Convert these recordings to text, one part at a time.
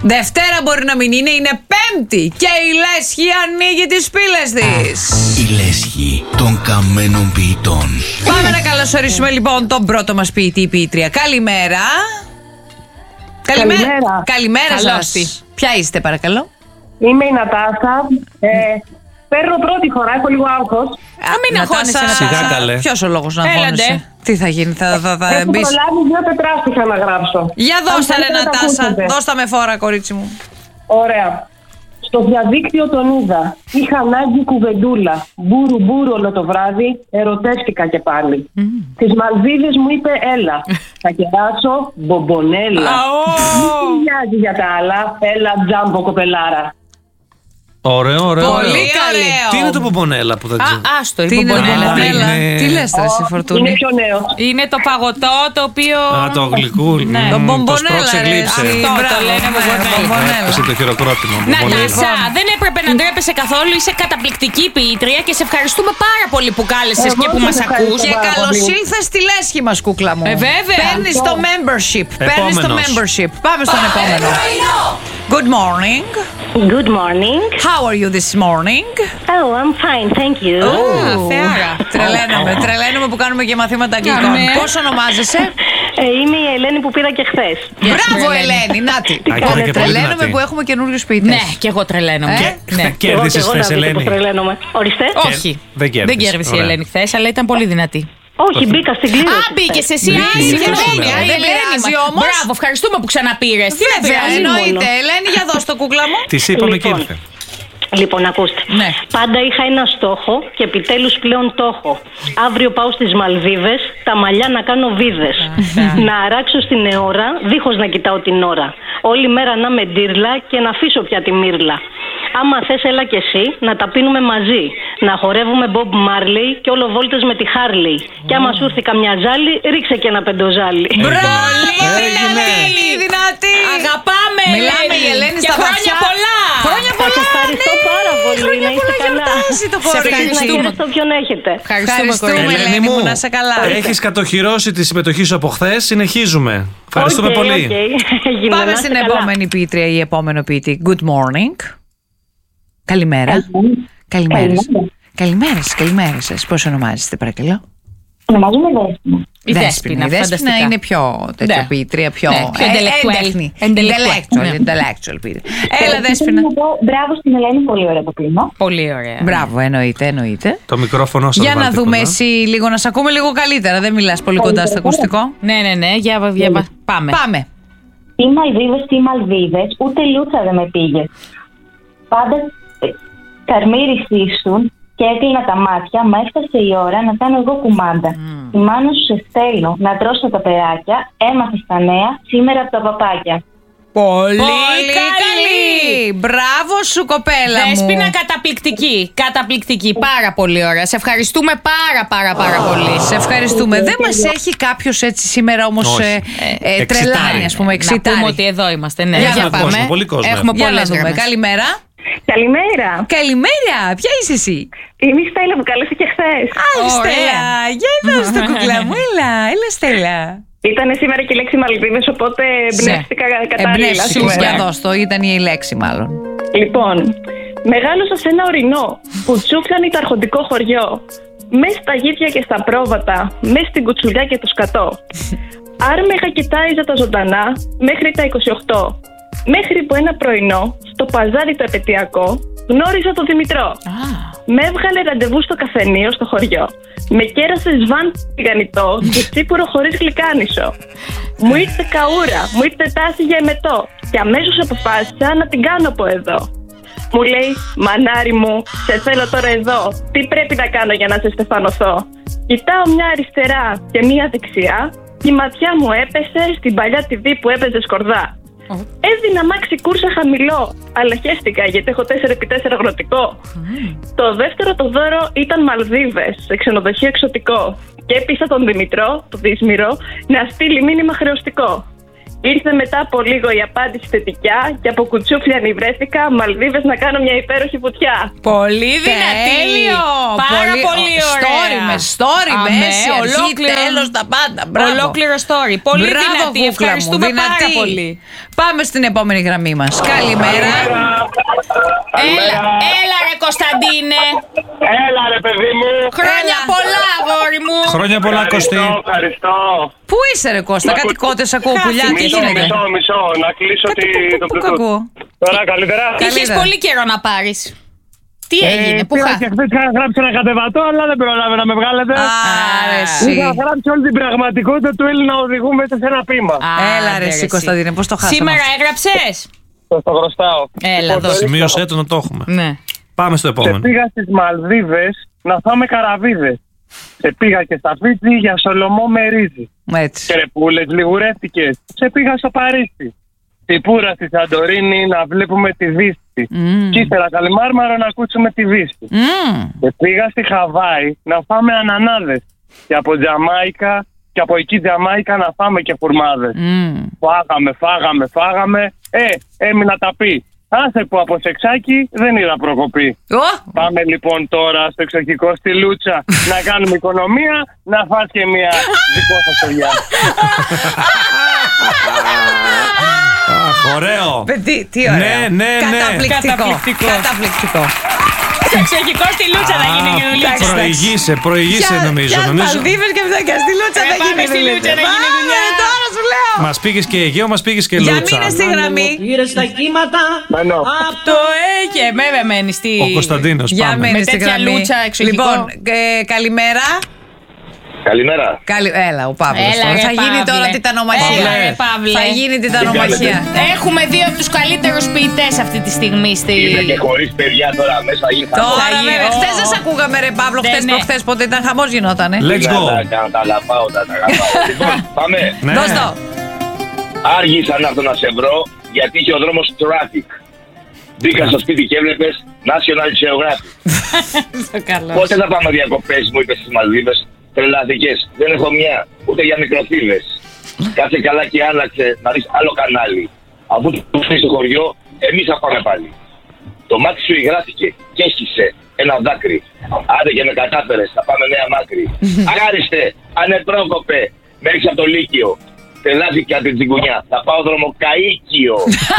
Δευτέρα μπορεί να μην είναι Πέμπτη και η Λέσχη ανοίγει τις πύλες της. Η Λέσχη των καμένων ποιητών. Πάμε να καλωσορίσουμε λοιπόν τον πρώτο μας ποιητή ή ποιήτρια. Καλημέρα. Καλημέρα σας. Ποια είστε παρακαλώ? Είμαι η Νατάσα. Παίρνω πρώτη φορά, έχω λίγο άγχος. Μην αγχώνεσαι. Σιγά καλέ. Ποιος ο λόγος να αγχώνεσαι? Τι θα γίνει, θα Έχω προλάβει 2 τετράστιχα να γράψω. Για δώστα ρε θέλετε να τα Νατάσα, ακούσετε. δώστα με φόρα κορίτσι μου. Ωραία. Στο διαδίκτυο τον είδα. Είχα ανάγκη κουβεντούλα. Μπούρου μπούρου όλο το βράδυ. Ερωτεύτηκα και πάλι. Τις Μαλδίβες μου είπε έλα. Θα κεράσω μπομπονέλα. Μην νοιάζει για τα άλλα. Έλα τζάμπο κοπελάρα. Ωραίο. Πολύ ωραίο. Τι είναι το μπομπονέλα που δεν ξέρω? Άστο, η Τι είναι μπομπονέλα. μπομπονέλα? είναι- Τι λες ρε εσύ Είναι Φορτούνη? πιο νέο. Είναι το παγωτό το οποίο. Το γλυκούλ. Ναι. Το Το μπομπονέλα σπρώξε ρε γλύψε. εσύ. Αυτό το Μπράβο, λένε μπομπονέλα. Έπεσε το χειροκρότημα. μπομπονέλα. Νατάσα, δεν έπρεπε να ντρέπεσαι καθόλου. Είσαι καταπληκτική ποιήτρια και σε ευχαριστούμε πάρα πολύ που κάλεσες Εγώ και που σας μας ευχαριστώ. ακούς. Και Πάρα καλώς πολύ. ήλθες στη Λέσχη μας κούκλα μου. Βέβαια. Παίρνεις το membership. Παίρνεις το Επόμενος. membership. Πάμε στον επόμενο. Good morning. Good morning. How are you this morning? Oh, I'm fine, thank you. Θεάρα. Τρελαίνομαι που κάνουμε και μαθήματα αγγλικών. Κάνε. Πώς ονομάζεσαι? Είμαι η Ελένη που πήρα και χθες. Μπράβο Ελένη. Ελένη, νάτι. Α, και πολύ Τρελαίνομαι δυνατή. που έχουμε καινούριους ποιητές. Ναι, και εγώ τρελαίνομαι. Ναι. Κέρδισες χθες, να δείτε Ελένη? πως τρελαίνομαι. Ορίστε. Όχι. Δεν κέρδισες. η Ωραία. Ελένη χθες, αλλά ήταν πολύ δυνατή. Όχι, μπήκα στην κλήρωση. Α, μπήκες εσύ. Μπήκες. Συγγνώμη. Δεν Η Ελένη πειράζει μας. όμως. Μπράβο, ευχαριστούμε που ξαναπήρες. Τι να Βέβαια, πειράζει. εννοείται. Ελένη, για δώσ' το κούκλα μου. Της είπαμε και Λοιπόν. ήρθε. Λοιπόν, ακούστε. Ναι. Πάντα είχα ένα στόχο και επιτέλους πλέον το έχω. Αύριο πάω στις Μαλδίβες, τα μαλλιά να κάνω βίδες. Να αράξω στην αιώρα, δίχως να κοιτάω την ώρα. Όλη μέρα να με ντύρλα και να αφήσω πια τη μύρλα. Άμα θες έλα κι εσύ, να τα πίνουμε μαζί. Να χορεύουμε Bob Marley και όλο βόλτες με τη Harley. Και άμα σου έρθει καμιά ζάλη, ρίξε και ένα πεντοζάλι. Μπράβο, Έγινε. δυνατή. Αγαπάμε, Μιλάμε η Ελένη και στα χρόνια βαθιά. πολλά. Χρόνια Σας πολλά. ευχαριστώ πάρα πολύ. Να είστε καλά. Γιορτάζει το Σε κορίτσι. ευχαριστούμε. Ευχαριστώ ποιον έχετε. Ευχαριστούμε, Ευχαριστούμε, κορίτσι. Ελένη μου, να σε καλά. Έχεις κατοχυρώσει τη συμμετοχή σου από χθες. Συνεχίζουμε. Ευχαριστούμε Οκ, πολύ. οκ. Έγινε, Πάμε να είστε στην καλά. επόμενη ποιήτρια ή επόμενο ποιητή. Good morning. Καλημέρα. Καλημέρα σας. Πώς ονομάζεστε παρακαλώ? Ονομάζομαι Δέσποινα. Η Δέσποινα, Η Δέσποινα φανταστικά. είναι πιο τέτοια Ναι. ποιήτρια, πιο Ναι, πιο intellectual. intellectual ποιήτρια. Έλα Δέσποινα. Θέλω να πω μπράβο στην Ελένη, πολύ ωραία το κλίμα. Πολύ ωραία. Μπράβο, εννοείται. Το μικρόφωνο σας Για να βάλτε δούμε κοντά. εσύ λίγο, να σε ακούμε λίγο καλύτερα. Δεν μιλάς πολύ κοντά στο ακουστικό. Ναι, για πάμε. Πάμε. Τι Μαλδίβες, ούτε λούτσα δεν με πήγε. Πάντα καρμύρι ήσουν και έκλεινα τα μάτια, μα έφτασε η ώρα να κάνω εγώ κουμάντα. Η μάνα σου σε στέλνω να τρως τα περάκια, έμαθες τα νέα σήμερα από τα παπάκια. Πολύ καλή! Μπράβο σου κοπέλα μου. Δέσποινα, καταπληκτική, πάρα πολύ ωραία. Σε ευχαριστούμε πάρα πολύ. Σε ευχαριστούμε. Δεν μας έχει κάποιος έτσι σήμερα όμως Όχι. τρελάνει, ας πούμε, Να εξητάρει. πούμε ότι εδώ είμαστε. Ναι, Για για να πάμε. κόσμο, πολύ κόσμο. Έχουμε Για να πολλές δούμε. γραμμές. Καλημέρα. Καλημέρα. Καλημέρα. Ποια είσαι εσύ? Είμαι η Στέλλα που κάλεσε και χθες. Α, η Ωραία. Στέλλα. Για εδώ στο κουκλά μου. Έλα Στέλλα. Ήταν σήμερα και η λέξη Μαλδίβες, οπότε εμπνεύστηκα κατάλληλα. Εμπνεύστηκες, σήμερα. για δώσ' το. Ήταν η λέξη μάλλον. Λοιπόν, μεγάλωσα σε ένα ορεινό που τσούφιανε το αρχοντικό χωριό. Μες στα γίδια και στα πρόβατα, μες στην κουτσουλιά και το σκατό. Άρμεγα κοιτάιζα τα ζωντανά μέχρι τα 28. Μέχρι που ένα πρωινό, στο παζάρι το επαιτειακό, γνώριζα τον Δημητρό. Με έβγαλε ραντεβού στο καφενείο στο χωριό. Με κέρασε σβάν τηγανιτό και τσίπουρο χωρίς γλυκάνισο. Μου ήρθε καούρα, μου ήρθε τάση για εμετό και αμέσως αποφάσισα να την κάνω από εδώ. Μου λέει, μανάρι μου, σε θέλω τώρα εδώ. Τι πρέπει να κάνω για να σε στεφανωθώ? Κοιτάω μια αριστερά και μια δεξιά και η ματιά μου έπεσε στην παλιά TV που έπαιζε σκορδά. Έδινα μάξι κούρσα χαμηλό, αλλά χέστηκα γιατί έχω 4x4 αγροτικό. Το δεύτερο το δώρο ήταν Μαλδίβες, σε ξενοδοχείο εξωτικό. Και έπεισα τον Δημητρό, τον Δύσμυρο, να στείλει μήνυμα χρεωστικό. Ήρθε μετά από λίγο η απάντηση θετικά και από κουτσούφλια νιβρέθηκα Μαλδίβες να κάνω μια υπέροχη βουτιά. Πολύ δυνατή. Τέλειο. Πάρα πολύ ωραία. Story με μέση, αρχή, τέλος, τα πάντα. Μπράβο. Ολόκληρο story. Πολύ Μπράβο, δυνατή. κούκλα μου, Ευχαριστούμε πάρα πολύ. Πάμε στην επόμενη γραμμή μας. Καλημέρα. Έλα ρε Κωνσταντίνε. Έλα ρε παιδί μου. Χρόνια πολλά αγόρι μου. Χρόνια πολλά, Κωστή. Ευχαριστώ. Πού είσαι ρε Κώστα, κάτι κότες ακούω, πουλιά, τι γίνεται? Μισό, να κλείσω το Πού Bluetooth. κακό. Τώρα καλύτερα. Είχες πολύ καιρό να πάρεις. Τι έγινε, πού Πήγα και χθες είχα γράψει ένα κατεβατό, αλλά δεν προλάβαινα να με βγάλετε. Άρεση. Είχα γράψει όλη την πραγματικότητα του Έλληνα οδηγού μέσα σε ένα ποίημα. Έλα ρε εσύ Κωνσταντίνε, πώς το χάσαμε? Σήμερα έγραψες? Το χρωστάω. Έλα, δώσε. Σημείωσέ το να το έχουμε. Ναι. Πάμε στο Σε επόμενο. πήγα στις Μαλδίβες να φάμε καραβίδες. Σε πήγα και στα Φίτζι για σολομό με ρύζι. Έτσι. Κρεπούλες λιγουρεύτηκες. Σε πήγα στο Παρίσι. Τυπούρα στη Σαντορίνη να βλέπουμε τη Δύση. Και ύστερα Καλιμάρμαρο να ακούσουμε τη Δύση. Και πήγα στη Χαβάη να φάμε ανανάδες. Και από Τζαμάικα και από εκεί Τζαμάικα να φάμε και φουρμάδες. Φάγαμε. Έμεινα τα πει. Άσε που από σεξάκι δεν είδα προκοπή. Πάμε λοιπόν τώρα στο εξοχικό στη Λούτσα να κάνουμε οικονομία, να φας και μια δικό σας παιδιά. Αχ, ωραίο. Τι ωραίο. Ναι. Καταπληκτικό. Στο εξοχικό στη Λούτσα θα γίνει η δουλειά. Προηγήσε νομίζω. Για Μαλδίβες και μετά και στη Λούτσα θα πάμε γίνει στη Λούτσα να γίνει δουλειά. Τώρα σου λέω. Μας πήγες και Αιγαίο, μας πήγες και Για Λούτσα. μείνε στη γραμμή. Μένω. Απ' το και βέβαια μένεις στη... Ο Κωνσταντίνος, Για πάμε. μείνε Με στη τέτοια γραμμή. Λούτσα, εξοχικό. Λοιπόν, καλημέρα. Καλημέρα. Έλα, ο Παύλος. Έλα, Τώρα ρε, θα γίνει Παύλε. τώρα τιτανομαχία. Έλα, ρε, Παύλε. Θα γίνει τιτανομαχία. Έχουμε δύο από τους καλύτερους ποιητές αυτή τη στιγμή στη... Είναι και χωρίς παιδιά τώρα μέσα ήρθα. Τώρα Θα βέβαια, γίνει. χθες δεν σ' ακούγαμε ρε Παύλο, Ναι, χθες ναι. προχθές πότε ήταν χαμός γινότανε. Let's go. Τα αγαπάω. Λοιπόν, πάμε. Ναι. Δώσ' το. Άργησα να έρθω να σε βρω γιατί είχε ο δρόμος traffic. Μπήκα στο σπίτι και έβλεπες National Geographic. Στο καλό. Πότε θα πάμε διακοπές, μου είπες στις Μαλδίβες. Τρελάθηκες. Δεν έχω μια ούτε για μικροφίδες. Κάτσε καλά και άλλαξε να δεις άλλο κανάλι. Αφού το φτιάξει στο χωριό, εμείς θα πάμε πάλι. Το μάτι σου υγράθηκε και έσκησε ένα δάκρυ. Άντε και με κατάφερες, θα πάμε νέα μάκρη. Αγάριστε, ανεπρόκοπε, με έριξε από το Λύκειο. Τρελάθηκα από την τσιγκουνιά. Θα πάω δρόμο Καΐκιο.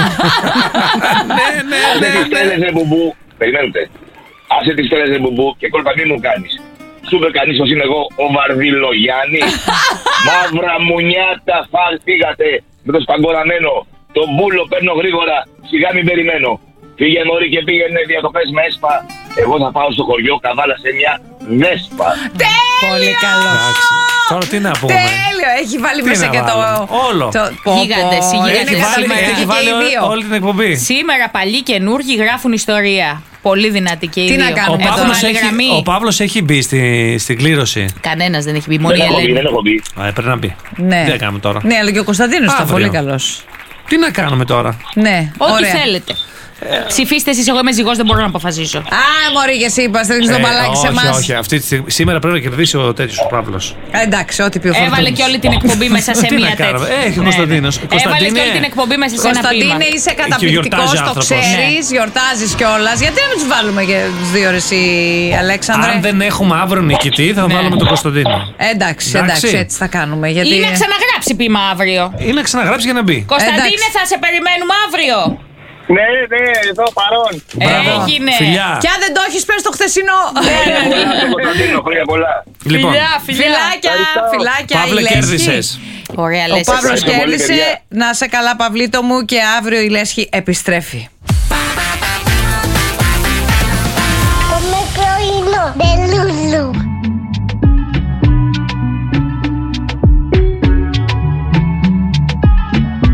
Άσε τις τρέλες ρε μπουμπού. Περιμένετε. Άσε τις τρέλες ρε μπουμπού και κόλπα μη μου κάνεις. Σου είπε κανείς πως είμαι εγώ ο Βαρδιλογιάννης. Μαύρα μουνιάτα πήγατε με το σπαγκοραμένο. Το μπούλο παίρνω γρήγορα, σιγά μην περιμένω. Πήγε μωρή και πήγαινε διακοπές με έσπα. Εγώ θα πάω στο χωριό καβάλα σε μια Βέσπα. Πολύ καλό. Εντάξει. Τώρα τι να πούμε. Τέλειο, έχει βάλει Τι μέσα να και το. βάλουμε. Όλο. Γίγαντες, οι γίγαντες. Είναι καταπληκτικοί Έχει και βάλει οι δύο. όλη την εκπομπή. Σήμερα παλιοί καινούργοι γράφουν ιστορία. Πολύ δυνατή και οι Τι δύο. να κάνουμε Έχουμε τώρα. άλλη γραμμή. Ο Παύλος έχει μπει στην κλήρωση. Κανένας δεν έχει μπει. Μόνο η Δεν Ελένη. έχω μπει. Πρέπει να μπει. Ναι. Τι να κάνουμε τώρα. Ναι, αλλά και ο Κωνσταντίνος ήταν Αύριο. πολύ καλός. Τι να κάνουμε τώρα. Ναι, Ό,τι ωραία. θέλετε. Ψηφίστε εσείς, εγώ είμαι ζυγός, δεν μπορώ να αποφασίσω. Α, μωρή, και εσύ είπα, ρίχνεις το μπαλάκι σε όχι, εμάς. όχι. Αυτή τη στιγμή, σήμερα πρέπει να κερδίσει ο τέτοιος ο Παύλος. Εντάξει, ό,τι πει ο Έβαλε Φορτούνης. και όλη την εκπομπή μέσα σε Τι να μία κάνουμε. τέτοια. Έχει ο Κωνσταντίνος. Έβαλε Κωνσταντίνε. και όλη την εκπομπή μέσα σε ένα ποίημα. Κωνσταντίνε, είσαι καταπληκτικός, γιορτάζει το άνθρωπος. ξέρεις, γιορτάζεις κιόλας. Γιατί να μην τους βάλουμε και τους δύο ρε εσύ, Αλέξανδρε. Αν δεν έχουμε αύριο νικητή, θα βάλουμε τον Κωνσταντίνο. Εντάξει, Εντάξει. έτσι θα κάνουμε. Γιατί... Ή να ξαναγράψει ποίημα αύριο. Ή να ξαναγράψει για να μπει. Κωνσταντίνε, Εντάξει. θα σε περιμένουμε αύριο. Ναι, εδώ παρόν. Μπράβο. Έγινε. Φιλιά. Κι αν δεν το έχεις, πες το χθεσινό. Στον Κωνσταντίνο, χρόνια πολλά. Λοιπόν, Φιλάκια, φιλάκια. Παύλε, η Λέσχη. κέρδισες. Ωραία, Ο λες. Παύλος Ευχαριστώ πολύ, κέρδισε. παιδιά. Να σε καλά, Παυλίτο μου, και αύριο η Λέσχη επιστρέφει.